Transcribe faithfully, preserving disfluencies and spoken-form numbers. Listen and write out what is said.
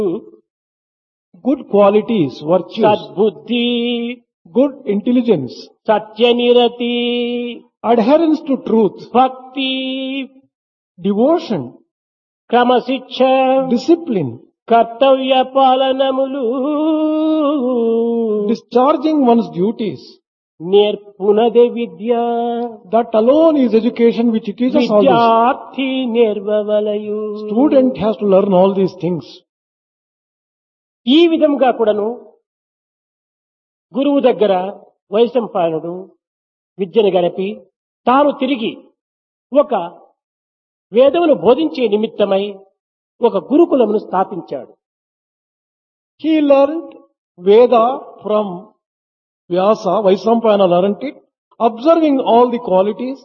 good qualities, virtues, సద్బుద్ధి, good intelligence, సత్యనిరతి, adherence to truth, భక్తి, devotion, క్రమశిక్ష, discipline, కర్తవ్య పాలనములు, discharging one's duties. నేర్పునదే Vidya. That alone is education which teaches all this. విద్యార్థి నేర్వవలయు. Student has to learn all these things. ఈ విధంగా కూడాను గురువు దగ్గర వైశంపాయనుడు విద్యను గడిపి తాను తిరిగి ఒక వేదమును బోధించే నిమిత్తమై ఒక గురుకులమును స్థాపించాడు. He learned Veda from Vyasa. Vaisampayana learned it, observing all the qualities